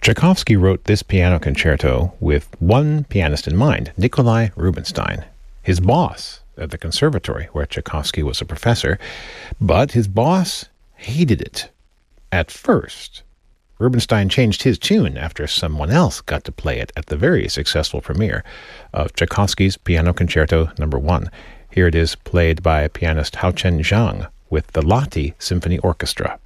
Tchaikovsky wrote this piano concerto with one pianist in mind, Nikolai Rubinstein, his boss at the conservatory where Tchaikovsky was a professor, but his boss hated it at first. Rubinstein changed his tune after someone else got to play it at the very successful premiere of Tchaikovsky's Piano Concerto No. 1. Here it is played by pianist Haochen Zhang with the Lahti Symphony Orchestra.